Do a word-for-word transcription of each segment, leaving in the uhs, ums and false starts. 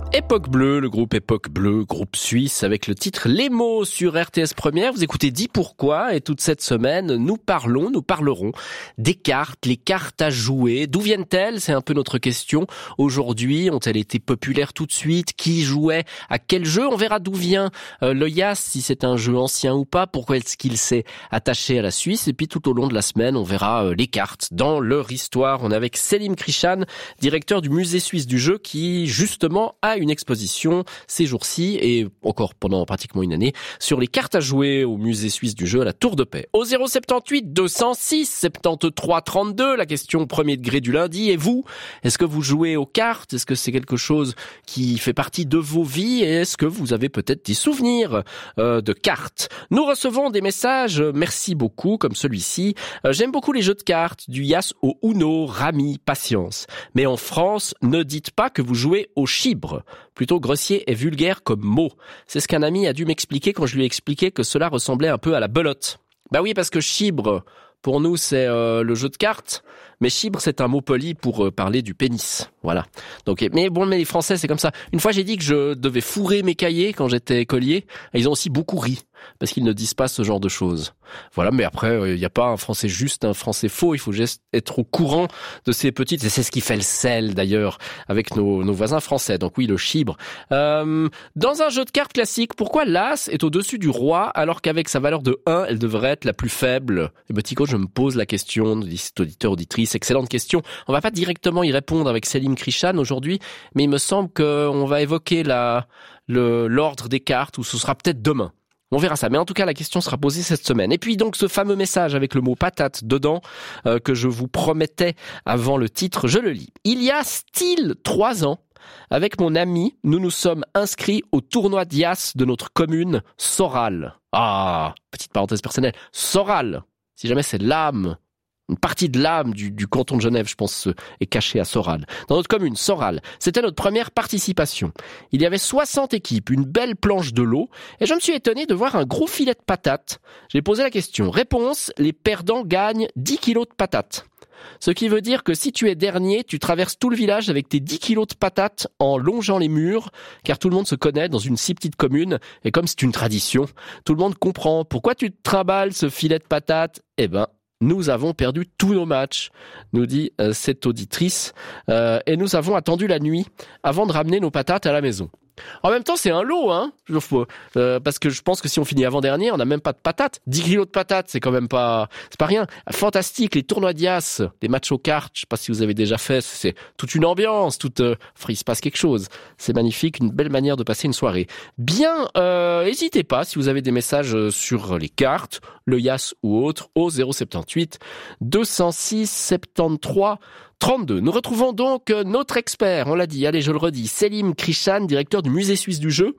Époque Bleue, le groupe Époque Bleue, groupe suisse avec le titre Les mots sur R T S Première. Vous écoutez Dis pourquoi et toute cette semaine, nous parlons, nous parlerons des cartes, les cartes à jouer. D'où viennent-elles? C'est un peu notre question. Aujourd'hui, ont-elles été populaires tout de suite? Qui jouait à quel jeu? On verra d'où vient euh, le Yas, si c'est un jeu ancien ou pas. Pourquoi est-ce qu'il s'est attaché à la Suisse? Et puis tout au long de la semaine, on verra euh, les cartes dans leur histoire. On est avec Selim Krishan, directeur du musée suisse du jeu, qui justement a une une exposition ces jours-ci et encore pendant pratiquement une année sur les cartes à jouer au musée suisse du jeu à la Tour de Paix. Au zéro sept huit deux zéro six soixante-treize trente-deux, la question premier degré du lundi. Et vous, est-ce que vous jouez aux cartes? Est-ce que c'est quelque chose qui fait partie de vos vies? Et est-ce que vous avez peut-être des souvenirs euh, de cartes? Nous recevons des messages, merci beaucoup, comme celui-ci. Euh, j'aime beaucoup les jeux de cartes, du Yas au Uno, Rami, Patience. Mais en France, ne dites pas que vous jouez au chibre. Plutôt grossier et vulgaire comme mot. C'est ce qu'un ami a dû m'expliquer quand je lui ai expliqué que cela ressemblait un peu à la belote. Bah oui, parce que chibre, pour nous, c'est euh, le jeu de cartes, mais chibre, c'est un mot poli pour euh, parler du pénis. Voilà. Donc, mais bon, mais les Français, c'est comme ça. Une fois, j'ai dit que je devais fourrer mes cahiers quand j'étais écolier, et ils ont aussi beaucoup ri, parce qu'ils ne disent pas ce genre de choses. Voilà, mais après, il euh, n'y a pas un français juste, un français faux, il faut juste être au courant de ces petites, et c'est ce qui fait le sel, d'ailleurs, avec nos, nos voisins français. Donc oui, le chibre. Euh, dans un jeu de cartes classique, pourquoi l'as est au-dessus du roi, alors qu'avec sa valeur de un, elle devrait être la plus faible? Et ben, Tico, je me pose la question, auditeur, auditrice, excellente question. On va pas directement y répondre avec Selim Krishan aujourd'hui, mais il me semble qu'on va évoquer la, le, l'ordre des cartes, ou ce sera peut-être demain. On verra ça, mais en tout cas la question sera posée cette semaine. Et puis donc ce fameux message avec le mot patate dedans euh, que je vous promettais avant le titre, je le lis. Il y a style trois ans, avec mon ami, nous nous sommes inscrits au tournoi d'Yas de notre commune, Soral. Ah, petite parenthèse personnelle, Soral, si jamais c'est l'âme, une partie de l'âme du, du canton de Genève, je pense, est cachée à Soral. Dans notre commune, Soral, c'était notre première participation. Il y avait soixante équipes, une belle planche de l'eau, et je me suis étonné de voir un gros filet de patates. J'ai posé la question. Réponse, les perdants gagnent dix kilos de patates. Ce qui veut dire que si tu es dernier, tu traverses tout le village avec tes dix kilos de patates en longeant les murs, car tout le monde se connaît dans une si petite commune, et comme c'est une tradition, tout le monde comprend. Pourquoi tu te trimbales ce filet de patates? Eh ben, nous avons perdu tous nos matchs, nous dit euh, cette auditrice, euh, et nous avons attendu la nuit avant de ramener nos patates à la maison. En même temps, c'est un lot, hein, euh, parce que je pense que si on finit avant-dernier, on n'a même pas de patates. dix kilos de patates, c'est quand même pas, c'est pas rien. Fantastique, les tournois d'Yas, les matchs aux cartes, je sais pas si vous avez déjà fait, c'est toute une ambiance, toute, euh, enfin, il se passe quelque chose. C'est magnifique, une belle manière de passer une soirée. Bien, euh, n'hésitez pas si vous avez des messages sur les cartes, le Yas ou autre, au zéro sept huit deux zéro six soixante-treize trente-deux. Nous retrouvons donc notre expert, on l'a dit, allez je le redis, Selim Krishan, directeur du musée suisse du jeu.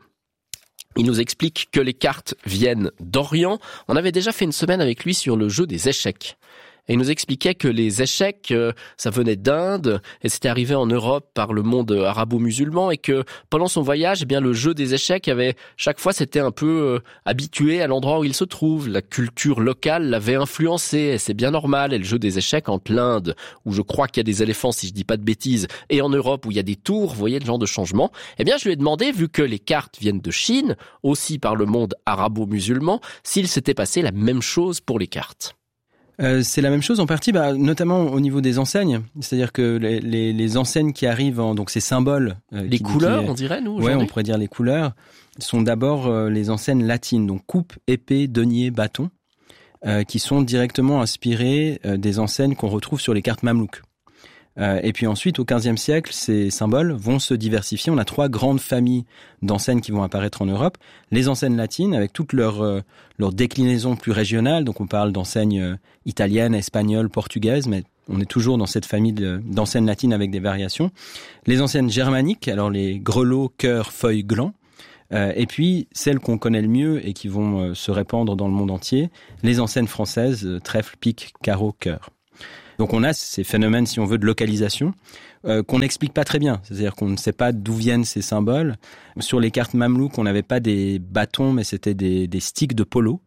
Il nous explique que les cartes viennent d'Orient. On avait déjà fait une semaine avec lui sur le jeu des échecs. Et il nous expliquait que les échecs, euh, ça venait d'Inde et c'était arrivé en Europe par le monde arabo-musulman et que pendant son voyage, eh bien le jeu des échecs avait chaque fois c'était un peu euh, habitué à l'endroit où il se trouve. La culture locale l'avait influencé et c'est bien normal. Et le jeu des échecs entre l'Inde, où je crois qu'il y a des éléphants si je dis pas de bêtises, et en Europe où il y a des tours, vous voyez le genre de changement. Eh bien je lui ai demandé, vu que les cartes viennent de Chine, aussi par le monde arabo-musulman, s'il s'était passé la même chose pour les cartes. Euh, c'est la même chose en partie, bah, notamment au niveau des enseignes. C'est-à-dire que les, les, les enseignes qui arrivent, en, donc ces symboles... Euh, les qui, couleurs, qui, on dirait, nous, aujourd'hui. Ouais, on pourrait dire les couleurs, sont d'abord euh, les enseignes latines, donc coupe, épée, denier, bâton, euh, qui sont directement inspirées euh, des enseignes qu'on retrouve sur les cartes mamelouks. Euh, et puis ensuite, au quinzième siècle, ces symboles vont se diversifier. On a trois grandes familles d'enseignes qui vont apparaître en Europe. Les enseignes latines, avec toutes leurs euh, leur déclinaisons plus régionales. Donc on parle d'enseignes euh, italiennes, espagnoles, portugaises, mais on est toujours dans cette famille de, d'enseignes latines avec des variations. Les enseignes germaniques, alors les grelots, cœurs, feuilles, glands. Euh, et puis, celles qu'on connaît le mieux et qui vont euh, se répandre dans le monde entier, les enseignes françaises, euh, trèfle, pique, carreau, cœur. Donc on a ces phénomènes, si on veut, de localisation euh, qu'on n'explique pas très bien. C'est-à-dire qu'on ne sait pas d'où viennent ces symboles. Sur les cartes mamelouks, on n'avait pas des bâtons, mais c'était des, des sticks de polo.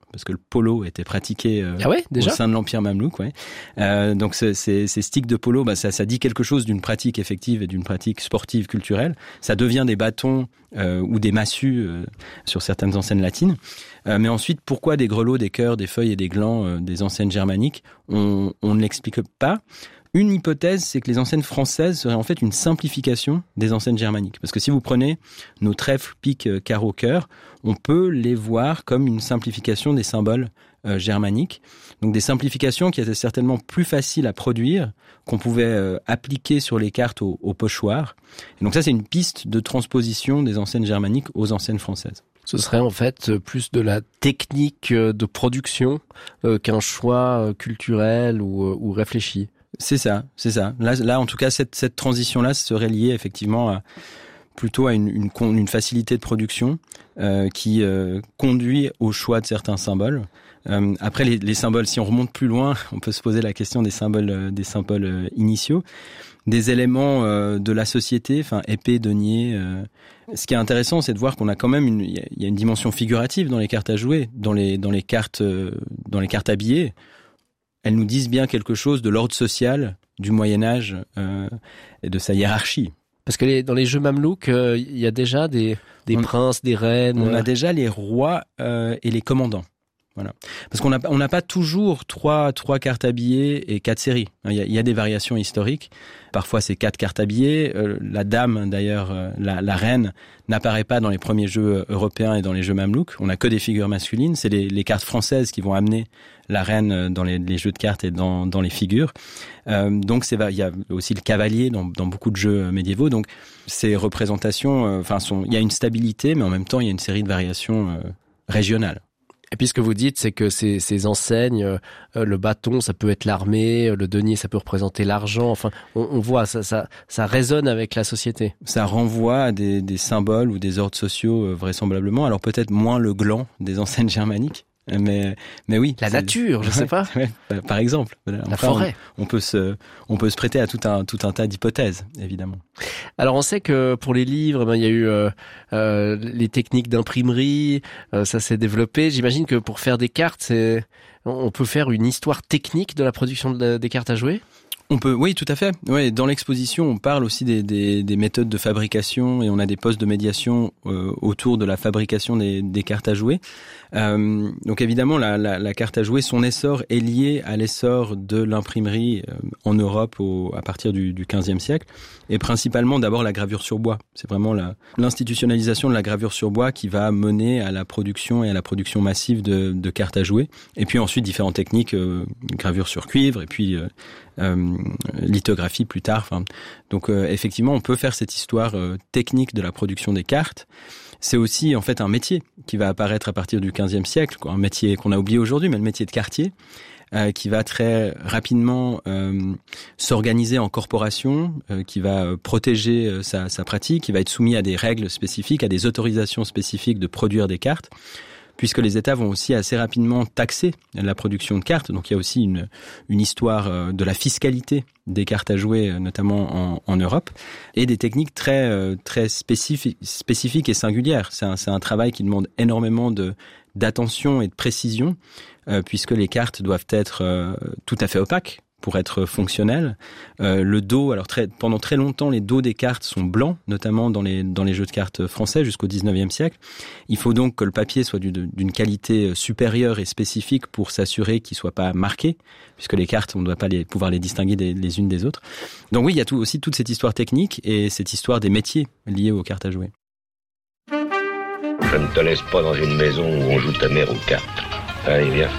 parce que le polo était pratiqué euh, ah ouais, déjà au sein de l'Empire mamelouk. Ouais. Euh, donc ce, ces, ces sticks de polo, bah, ça, ça dit quelque chose d'une pratique effective et d'une pratique sportive culturelle. Ça devient des bâtons euh, ou des massues euh, sur certaines enseignes latines. Euh, mais ensuite, pourquoi des grelots, des cœurs, des feuilles et des glands euh, des enseignes germaniques? On, on ne l'explique pas. Une hypothèse, c'est que les enseignes françaises seraient en fait une simplification des enseignes germaniques. Parce que si vous prenez nos trèfles, piques, carreaux, cœurs, on peut les voir comme une simplification des symboles euh, germaniques. Donc des simplifications qui étaient certainement plus faciles à produire, qu'on pouvait euh, appliquer sur les cartes au, au pochoir. Et donc ça, c'est une piste de transposition des enseignes germaniques aux enseignes françaises. Ce serait en fait plus de la technique de production euh, qu'un choix culturel ou, ou réfléchi. C'est ça, c'est ça. Là, là, en tout cas, cette, cette transition-là serait liée effectivement à, plutôt à une, une, une facilité de production euh, qui euh, conduit au choix de certains symboles. Euh, après, les, les symboles, si on remonte plus loin, on peut se poser la question des symboles, euh, des symboles euh, initiaux, des éléments euh, de la société, enfin épée, denier. Euh. Ce qui est intéressant, c'est de voir qu'on a quand même une, il y, y a une dimension figurative dans les cartes à jouer, dans les, dans les cartes, euh, dans les cartes habillées. Elles nous disent bien quelque chose de l'ordre social du Moyen-Âge euh, et de sa hiérarchie. Parce que les, dans les jeux mamelouks, il euh, y a déjà des, des on, princes, des reines. On a déjà les rois euh, et les commandants. Voilà. Parce qu'on n'a on n'a pas toujours trois, trois cartes habillées et quatre séries. Il y a, il y a des variations historiques. Parfois, c'est quatre cartes habillées. Euh, la dame, d'ailleurs, euh, la, la reine, n'apparaît pas dans les premiers jeux européens et dans les jeux mamelouks. On n'a que des figures masculines. C'est les, les cartes françaises qui vont amener la reine dans les, les jeux de cartes et dans, dans les figures. Euh, donc, c'est, il y a aussi le cavalier dans, dans beaucoup de jeux médiévaux. Donc, ces représentations, enfin, euh, sont, il y a une stabilité, mais en même temps, il y a une série de variations euh, régionales. Et puis ce que vous dites, c'est que ces, ces enseignes, euh, le bâton, ça peut être l'armée, le denier, ça peut représenter l'argent. Enfin, on, on voit, ça, ça, ça résonne avec la société. Ça renvoie à des, des symboles ou des ordres sociaux euh, vraisemblablement. Alors peut-être moins le gland des enseignes germaniques. Mais, mais oui. La nature, je sais pas. Ouais, par exemple. La enfin, forêt. On, on peut se, on peut se prêter à tout un, tout un tas d'hypothèses, évidemment. Alors, on sait que pour les livres, ben, il y a eu euh, euh, les techniques d'imprimerie, euh, ça s'est développé. J'imagine que pour faire des cartes, c'est, on peut faire une histoire technique de la production de la, des cartes à jouer. On peut, oui, tout à fait. Ouais, dans l'exposition, on parle aussi des, des, des méthodes de fabrication et on a des postes de médiation euh, autour de la fabrication des, des cartes à jouer. Euh, donc évidemment, la, la, la carte à jouer, son essor est lié à l'essor de l'imprimerie euh, en Europe au, à partir du, du quinzième siècle et principalement d'abord la gravure sur bois. C'est vraiment la, l'institutionnalisation de la gravure sur bois qui va mener à la production et à la production massive de, de cartes à jouer. Et puis ensuite différentes techniques, euh, gravure sur cuivre et puis euh, Euh, lithographie plus tard. Enfin, donc euh, effectivement, on peut faire cette histoire euh, technique de la production des cartes. C'est aussi en fait un métier qui va apparaître à partir du quinzième siècle, quoi, un métier qu'on a oublié aujourd'hui, mais le métier de cartier, euh, qui va très rapidement euh, s'organiser en corporation, euh, qui va protéger euh, sa, sa pratique, qui va être soumis à des règles spécifiques, à des autorisations spécifiques de produire des cartes, puisque les États vont aussi assez rapidement taxer la production de cartes. Donc il y a aussi une, une histoire de la fiscalité des cartes à jouer, notamment en, en Europe, et des techniques très, très spécifiques, spécifiques et singulières. C'est un, c'est un travail qui demande énormément de, d'attention et de précision, euh, puisque les cartes doivent être euh, tout à fait opaques pour être fonctionnel. Euh, le dos, alors très, pendant très longtemps, les dos des cartes sont blancs, notamment dans les, dans les jeux de cartes français jusqu'au dix-neuvième siècle. Il faut donc que le papier soit d'une, d'une qualité supérieure et spécifique pour s'assurer qu'il ne soit pas marqué, puisque les cartes, on ne doit pas les, pouvoir les distinguer des, les unes des autres. Donc oui, il y a tout, aussi toute cette histoire technique et cette histoire des métiers liés aux cartes à jouer. Je ne te laisse pas dans une maison où on joue ta mère aux cartes. Allez, viens.